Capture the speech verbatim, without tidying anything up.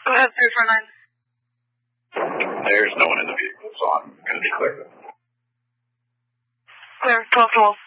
Go ahead, three four nine. There's no one in the vehicle, so I'm going to be clear. Clear, twelve twelve.